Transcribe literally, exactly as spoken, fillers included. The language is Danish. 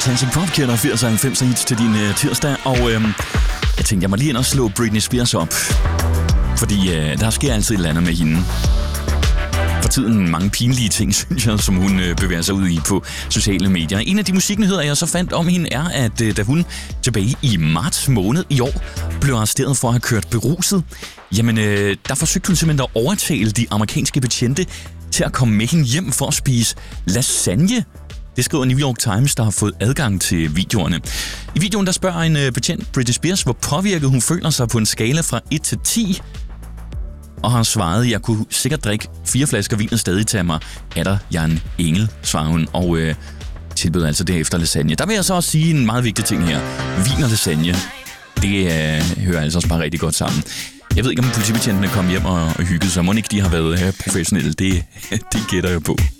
Fantastic Pop kender firs og halvfems hits til din uh, tirsdag, og øhm, jeg tænkte, jeg må lige ind og slå Britney Spears op, fordi øh, der sker altid et eller andet med hende. For tiden mange pinlige ting, synes jeg, som hun øh, bevæger sig ud i på sociale medier. En af de musiknyheder, jeg så fandt om hende, er, at øh, da hun tilbage i marts måned i år blev arresteret for at have kørt beruset, jamen øh, der forsøgte hun simpelthen at overtale de amerikanske betjente til at komme med hende hjem for at spise lasagne. Det skriver New York Times, der har fået adgang til videoerne. I videoen der spørger en øh, betjent Britney Spears, hvor påvirket hun føler sig på en skala fra et til ti, og har svaret, jeg kunne sikkert drikke fire flasker vin og stadig tage mig atter jeg en engel, svarer hun, og øh, tilbød altså derefter lasagne. Der vil jeg så også sige en meget vigtig ting her. Vin og lasagne, det øh, hører altså også bare rigtig godt sammen. Jeg ved ikke, om politibetjentene kom hjem og, og hyggede sig. Må ikke de har været øh, professionelle? Det, det gætter jeg på.